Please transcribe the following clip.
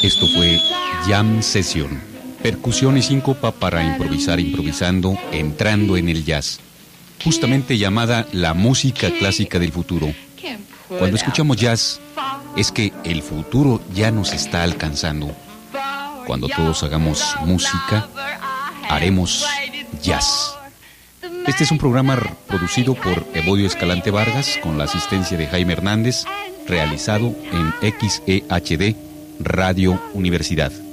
Esto fue Jam Session, percusión y síncopa para improvisar improvisando, entrando en el jazz, justamente llamada la música clásica del futuro. Cuando escuchamos jazz, es que el futuro ya nos está alcanzando. Cuando todos hagamos música, haremos jazz. Este es un programa producido por Evodio Escalante Vargas con la asistencia de Jaime Hernández, realizado en XEHD Radio Universidad.